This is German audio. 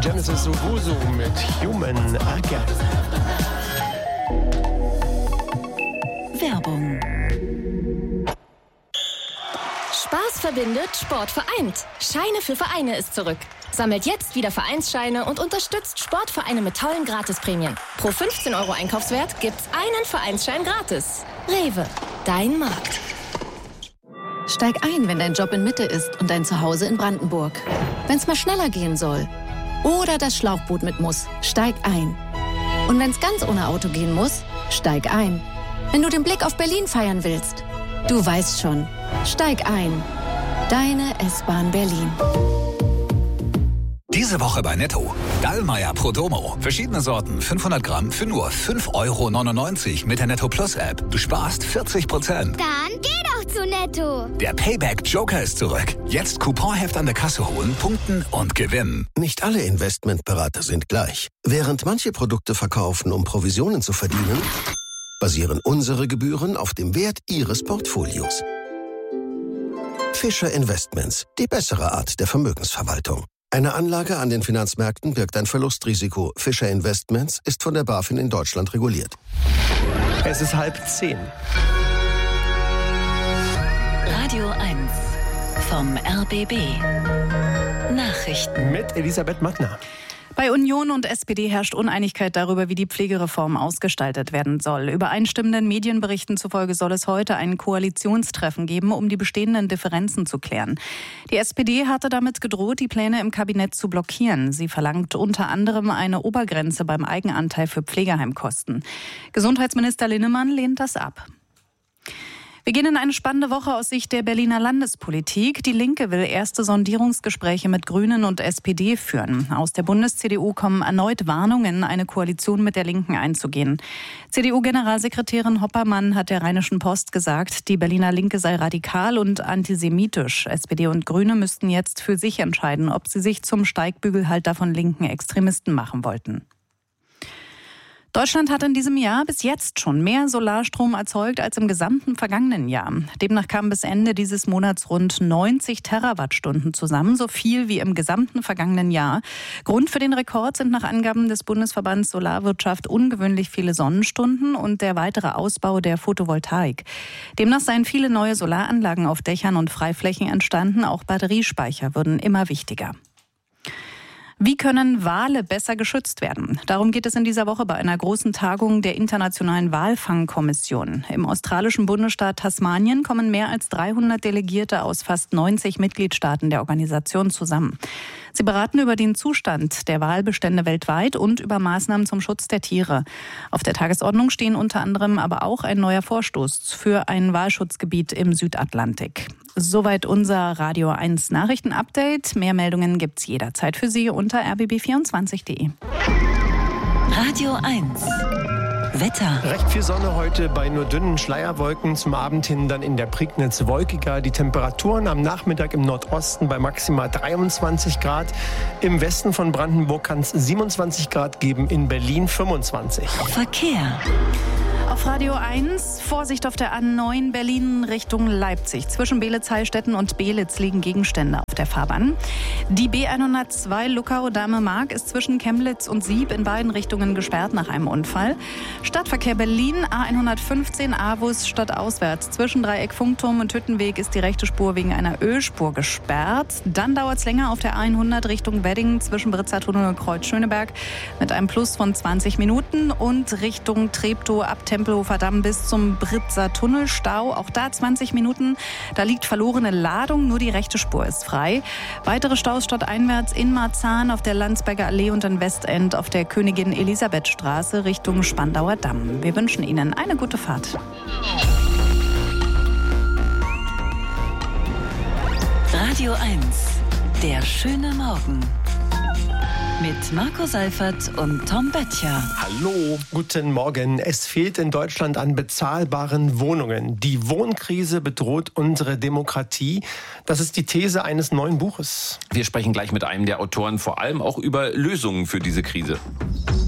Genesis Owusu mit Human Again. Werbung. Spaß verbindet, Sport vereint. Scheine für Vereine ist zurück. Sammelt jetzt wieder Vereinsscheine und unterstützt Sportvereine mit tollen Gratisprämien. Pro 15 € Einkaufswert gibt's einen Vereinsschein gratis. Rewe, dein Markt. Steig ein, wenn dein Job in Mitte ist und dein Zuhause in Brandenburg. Wenn's mal schneller gehen soll oder das Schlauchboot mit muss, steig ein. Und wenn's ganz ohne Auto gehen muss, steig ein. Wenn du den Blick auf Berlin feiern willst, du weißt schon, steig ein. Deine S-Bahn Berlin. Diese Woche bei Netto. Dallmayr Pro Domo. Verschiedene Sorten, 500 Gramm für nur 5,99 € mit der Netto Plus App. Du sparst 40%. Dann geh doch zu Netto. Der Payback Joker ist zurück. Jetzt Couponheft an der Kasse holen, punkten und gewinnen. Nicht alle Investmentberater sind gleich. Während manche Produkte verkaufen, um Provisionen zu verdienen, basieren unsere Gebühren auf dem Wert Ihres Portfolios. Fischer Investments, die bessere Art der Vermögensverwaltung. Eine Anlage an den Finanzmärkten birgt ein Verlustrisiko. Fischer Investments ist von der BaFin in Deutschland reguliert. Es ist 9:30. Radio 1 vom RBB. Nachrichten. Mit Elisabeth Mattner. Bei Union und SPD herrscht Uneinigkeit darüber, wie die Pflegereform ausgestaltet werden soll. Übereinstimmenden Medienberichten zufolge soll es heute ein Koalitionstreffen geben, um die bestehenden Differenzen zu klären. Die SPD hatte damit gedroht, die Pläne im Kabinett zu blockieren. Sie verlangt unter anderem eine Obergrenze beim Eigenanteil für Pflegeheimkosten. Gesundheitsminister Linnemann lehnt das ab. Wir gehen in eine spannende Woche aus Sicht der Berliner Landespolitik. Die Linke will erste Sondierungsgespräche mit Grünen und SPD führen. Aus der Bundes-CDU kommen erneut Warnungen, eine Koalition mit der Linken einzugehen. CDU-Generalsekretärin Hoppermann hat der Rheinischen Post gesagt, die Berliner Linke sei radikal und antisemitisch. SPD und Grüne müssten jetzt für sich entscheiden, ob sie sich zum Steigbügelhalter von linken Extremisten machen wollten. Deutschland hat in diesem Jahr bis jetzt schon mehr Solarstrom erzeugt als im gesamten vergangenen Jahr. Demnach kamen bis Ende dieses Monats rund 90 Terawattstunden zusammen, so viel wie im gesamten vergangenen Jahr. Grund für den Rekord sind nach Angaben des Bundesverbands Solarwirtschaft ungewöhnlich viele Sonnenstunden und der weitere Ausbau der Photovoltaik. Demnach seien viele neue Solaranlagen auf Dächern und Freiflächen entstanden, auch Batteriespeicher würden immer wichtiger. Wie können Wale besser geschützt werden? Darum geht es in dieser Woche bei einer großen Tagung der Internationalen Walfangkommission. Im australischen Bundesstaat Tasmanien kommen mehr als 300 Delegierte aus fast 90 Mitgliedstaaten der Organisation zusammen. Sie beraten über den Zustand der Walbestände weltweit und über Maßnahmen zum Schutz der Tiere. Auf der Tagesordnung stehen unter anderem aber auch ein neuer Vorstoß für ein Walschutzgebiet im Südatlantik. Soweit unser Radio 1 Nachrichtenupdate. Mehr Meldungen gibt's jederzeit für Sie unter rbb24.de. Radio 1 Wetter. Recht viel Sonne heute bei nur dünnen Schleierwolken. Zum Abend hin dann in der Prignitz wolkiger. Die Temperaturen am Nachmittag im Nordosten bei maximal 23 Grad. Im Westen von Brandenburg kann es 27 Grad geben, in Berlin 25. Verkehr. Auf Radio 1, Vorsicht auf der A9 Berlin Richtung Leipzig. Zwischen Beelitz-Heilstätten und Beelitz liegen Gegenstände auf der Fahrbahn. Die B102 Luckau-Dahme-Mark ist zwischen Chemnitz und Sieb in beiden Richtungen gesperrt nach einem Unfall. Stadtverkehr Berlin, A115 Avus stadtauswärts. Zwischen Dreieck Funkturm und Hüttenweg ist die rechte Spur wegen einer Ölspur gesperrt. Dann dauert es länger auf der A100 Richtung Wedding zwischen Britzer Tunnel und Kreuz Schöneberg mit einem Plus von 20 Minuten und Richtung Treptow ab Tempelhofer Damm bis zum Britzer Tunnelstau. Auch da 20 Minuten. Da liegt verlorene Ladung, nur die rechte Spur ist frei. Weitere Staus stadteinwärts in Marzahn auf der Landsberger Allee und in Westend auf der Königin-Elisabeth-Straße Richtung Spandauer Damm. Wir wünschen Ihnen eine gute Fahrt. Radio 1, der schöne Morgen. Mit Marco Seifert und Tom Böttcher. Hallo, guten Morgen. Es fehlt in Deutschland an bezahlbaren Wohnungen. Die Wohnkrise bedroht unsere Demokratie. Das ist die These eines neuen Buches. Wir sprechen gleich mit einem der Autoren vor allem auch über Lösungen für diese Krise.